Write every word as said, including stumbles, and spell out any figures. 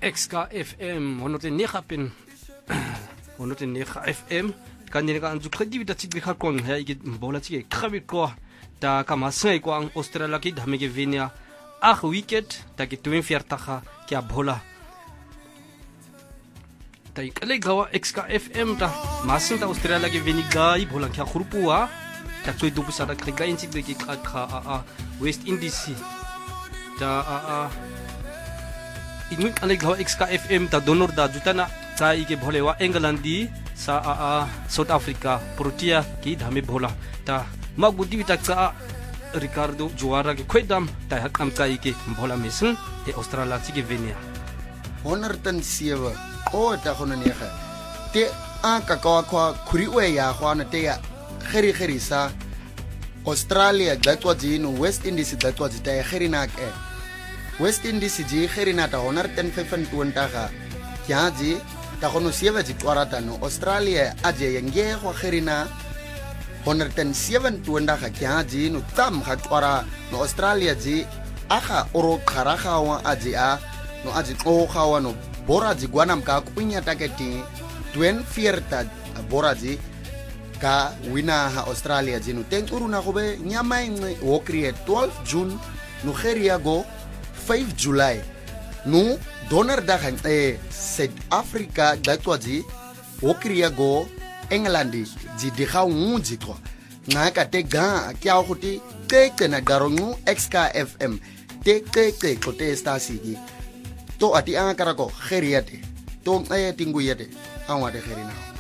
X K F M honderdnegen F M kan ni ka anzu khadi bita tsigli khakon ha igi bola tsige khabi ko ta kama sai ko ang Australia ki dhame ge vinia ach wicket ta ki tweeënveertig ki bola ta ikale gawa X K F M ta masin ta Australia ge vini gai bola ki khurpuwa ta toi dubu sada kriga intik de ki kha a West Indies ta a inuk ale gawa X K F M ta donor da jutana sa ike bolewa England di sa a South Africa Protea ki dhame bola ta magudi bita sa Ricardo Juara ke kwedam ta hakam sa ike bola mesin e Australia tsige venia honderdseven o ta gona nega te a ka ka kwa khuriwe ya gwana te ya geri geri sa Australia datwa dino West Indies datwa dita gerina ke West Indies ji gerina ta honderdvyfentwintig ja ji ta gono sewe ji twarata no Australia aje yenge go gerina honderdsevenentwintig ja ji no tam ga twara no Australia ji aga oro kharaga wa aje a no aje o gawa no bora ji gwanam ka kunya taketi tweeënveertig bora ji ka wina ha Australia ji no ten uruna go be nyama ingwe wo create twelve June no geria go five July no donderdag eh South Africa datwa ji wo create go England ji di ga ngudi twa ngaka te ga kya go ti te te na garongu X K F M te te te ko te stasigi to ati anga karako geria te to eh tingu yete awade gerina